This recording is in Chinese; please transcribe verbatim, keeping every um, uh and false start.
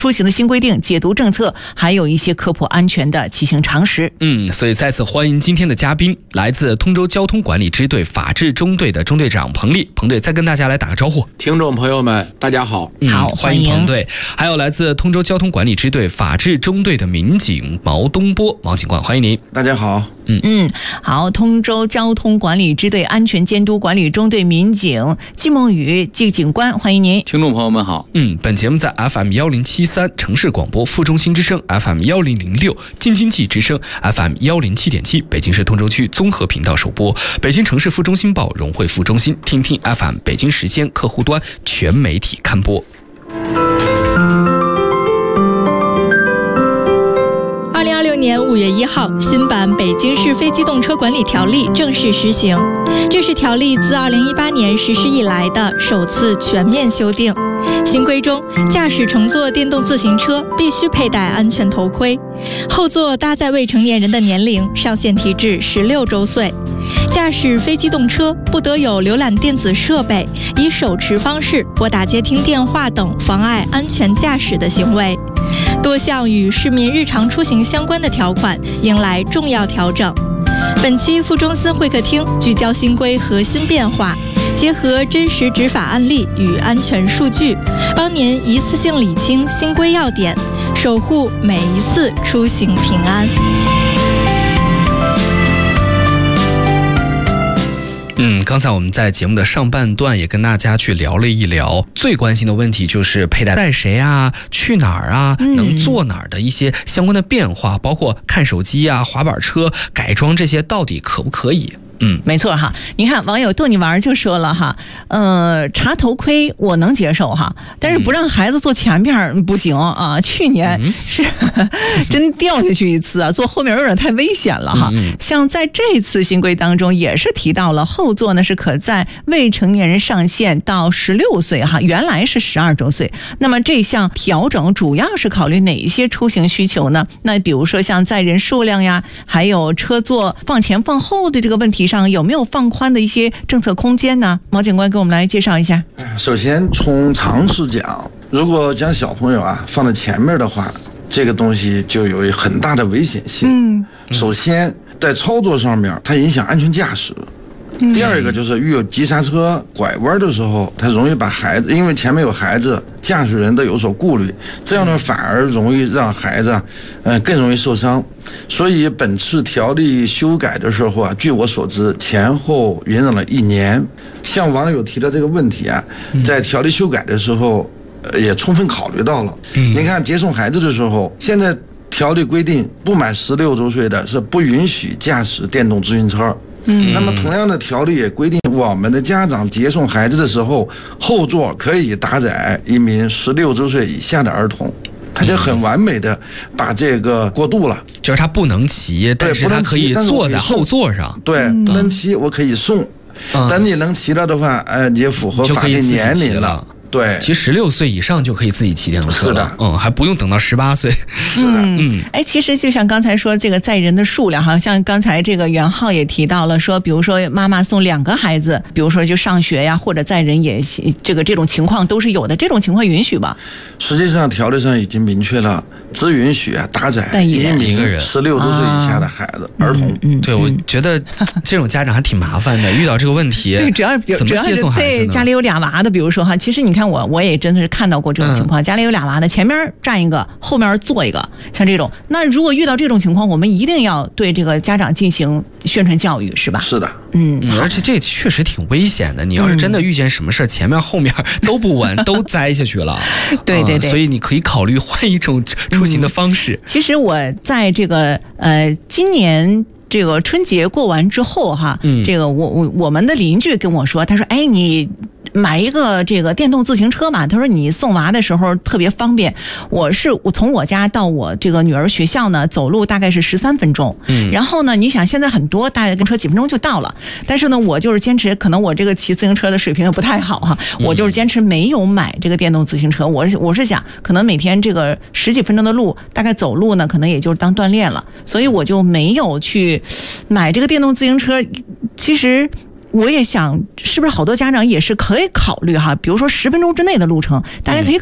出行的新规定、解读政策，还有一些科普安全的骑行常识。 嗯，所以再次欢迎今天的嘉宾，来自通州交通管理支队法制中队的中队长彭丽。彭队再跟大家来打个招呼。 听众朋友们，大家好。 嗯、 好， 欢迎彭队。还有来自通州交通管理支队法制中队的民警毛东波，毛警官，欢迎您。 大家好。 嗯嗯，好，通州交通管理支队安全监督管理中队民警季梦雨季警官，欢迎您。 听众朋友们好。 嗯，本节目在 F M 一零七三城市广播副中心之声 F M 一零零六京津冀之声 F M 一零七点七北京市通州区综合频道首播，北京城市副中心报融汇副中心听听 F M 北京时间客户端全媒体刊播。 二零二六年五月一号，新版《北京市非机动车管理条例》正式实行。这是条例自二零一八年实施以来的首次全面修订。新规中，驾驶乘坐电动自行车必须佩戴安全头盔，后座搭载未成年人的年龄上限提至十六周岁。驾驶非机动车不得有浏览电子设备、以手持方式拨打接听电话等妨碍安全驾驶的行为。多项与市民日常出行相关的条款迎来重要调整。本期副中心会客厅聚焦新规核心变化，结合真实执法案例与安全数据，帮您一次性理清新规要点，守护每一次出行平安。 嗯，刚才我们在节目的上半段也跟大家去聊了一聊，最关心的问题就是佩戴带谁啊，去哪儿啊，能坐哪儿的一些相关的变化，包括看手机啊、滑板车改装这些到底可不可以？嗯， 没错哈。你看网友逗你玩就说了哈，呃，查头盔我能接受哈，但是不让孩子坐前面不行啊。去年是、嗯、真掉下去一次啊，坐后面有点太危险了哈。嗯、像在这次新规当中也是提到了后座呢是可在未成年人上限到十六岁哈，原来是十二周岁。那么这项调整主要是考虑哪一些出行需求呢？那比如说像载人数量呀，还有车座放前放后的这个问题上有没有放宽的一些政策空间呢？毛警官给我们来介绍一下。 首先从常识讲，如果将小朋友啊放在前面的话，这个东西就有很大的危险性。嗯，首先在操作上面它影响安全驾驶。第二个就是遇有急刹车拐弯的时候，它容易把孩子，因为前面有孩子，驾驶人都有所顾虑，这样呢反而容易让孩子呃更容易受伤。所以本次条例修改的时候啊，据我所知前后延长了一年。像网友提的这个问题啊，在条例修改的时候呃也充分考虑到了。你看接送孩子的时候，现在条例规定不满十六周岁的是不允许驾驶电动自行车。嗯，那么同样的条例也规定，我们的家长接送孩子的时候，后座可以搭载一名十六周岁以下的儿童，他就很完美的把这个过渡了。 就是他不能骑，但是他可以坐在后座上。 对，不能骑，我可以送。嗯、等你能骑了的话，呃，也符合法定年龄了。对， 其实十六岁以上就可以自己骑电动车了，是的，嗯，还不用等到十八岁， 是的， 嗯，哎，其实就像刚才说这个载人的数量哈，像刚才这个袁浩也提到了说，比如说妈妈送两个孩子，比如说就上学呀，或者载人也这个这种情况都是有的，这种情况允许吧？ 实际上条例上已经明确了，只允许啊搭载一名十六周岁以下的孩子、啊、儿童。 嗯，对，我觉得这种家长还挺麻烦的，遇到这个问题， 对，主要怎么接送孩子呢？ 对，家里有俩娃的，比如说哈，其实你看。我我也真的是看到过这种情况，嗯、家里有俩娃的，前面站一个，后面坐一个，像这种。那如果遇到这种情况，我们一定要对这个家长进行宣传教育，是吧？ 是的， 嗯，而且这确实挺危险的。你要是真的遇见什么事，嗯、前面后面都不稳，都栽下去了。 对对对、嗯， 所以你可以考虑换一种出行的方式。 嗯、其实我在这个呃今年。这个春节过完之后哈，嗯、这个我我我们的邻居跟我说，他说，哎，你买一个这个电动自行车嘛，他说你送娃的时候特别方便。我是我从我家到我这个女儿学校呢，走路大概是十三分钟。嗯，然后呢，你想现在很多大概跟车几分钟就到了，但是呢，我就是坚持，可能我这个骑自行车的水平也不太好哈，我就是坚持没有买这个电动自行车。我是我是想，可能每天这个十几分钟的路，大概走路呢，可能也就是当锻炼了，所以我就没有去买这个电动自行车。其实我也想，是不是好多家长也是可以考虑哈，比如说十分钟之内的路程，大家可以